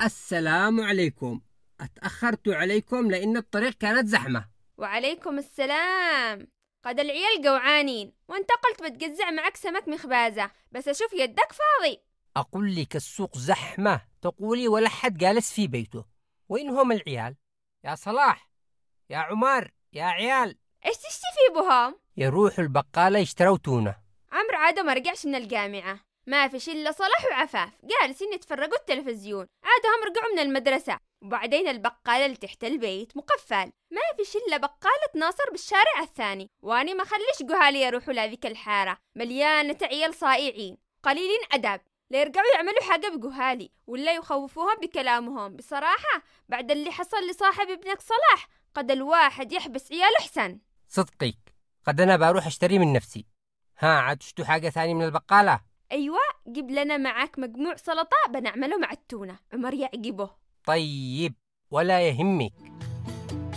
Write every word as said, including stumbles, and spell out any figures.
السلام عليكم. أتأخرت عليكم لأن الطريق كانت زحمة. وعليكم السلام. قد العيال جوعانين وانت قلت بتجزع معك سمك مخبازة، بس أشوف يدك فاضي. أقول لك السوق زحمة تقولي ولا حد جالس في بيته. وين هم العيال؟ يا صلاح، يا عمر، يا عيال. ايش تشتي في بهم؟ يروحوا البقالة يشتروا تونة. عمرو عادوا ما رجعش من الجامعة، ما فيش إلا صلاح وعفاف جالسين يتفرجوا التلفزيون. عادهم رجعوا من المدرسة، وبعدين البقالة اللي تحت البيت مقفل، ما فيش إلا بقالة ناصر بالشارع الثاني، واني ما خليش جهالي يروحوا لذيك الحارة مليانة عيال صائعين قليلين أدب ليرجعوا يعملوا حاجة بجهالي ولا يخوفوهم بكلامهم. بصراحة بعد اللي حصل لصاحب ابنك صلاح قد الواحد يحبس عياله أحسن. صدقيك قد أنا بروح أشتري من نفسي. ها عاد شتو حاجة ثانية من البقالة؟ أيوة، جيب لنا معاك مجموع سلطة بنعمله مع التونة، عمر يعجبه. طيب ولا يهمك.